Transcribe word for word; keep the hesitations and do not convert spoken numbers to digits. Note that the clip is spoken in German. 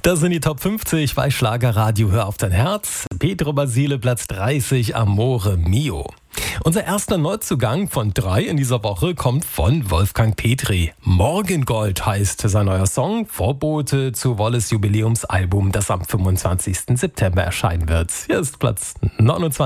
Das sind die Top fünfzig bei Schlagerradio Hör auf dein Herz. Pedro Basile, Platz dreißig, Amore Mio. Unser erster Neuzugang von drei in dieser Woche kommt von Wolfgang Petri. Morgengold heißt sein neuer Song, Vorbote zu Wolles Jubiläumsalbum, das am fünfundzwanzigsten September erscheinen wird. Hier ist Platz neunundzwanzig.